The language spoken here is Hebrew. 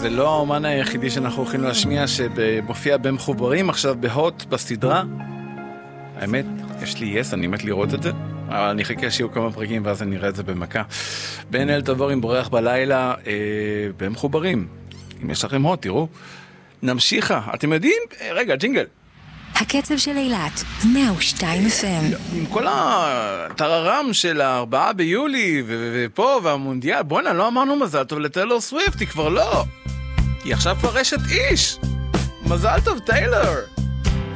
זה לא האומן היחידי שאנחנו הולכים להשמיע שמופיע במחוברים עכשיו בהוט בסדרה. האמת, יש לי יס, אני מת לראות את זה, אבל אני חכה שיהיו כמה פרקים ואז אני אראה את זה במכה. בן אל תבור עם בורח בלילה במחוברים. אם יש לכם הוט, תראו. נמשיכה, אתם יודעים? רגע, ג'ינגל. הקצב של אילת, 102 FM. עם כל הטררם של 4 ביולי ופה והמונדיאל, בוא'נה, לא אמרנו מזל טוב לטיילור סוויפט, היא כבר לא. היא עכשיו כבר רשת איש. מזל טוב, טיילור.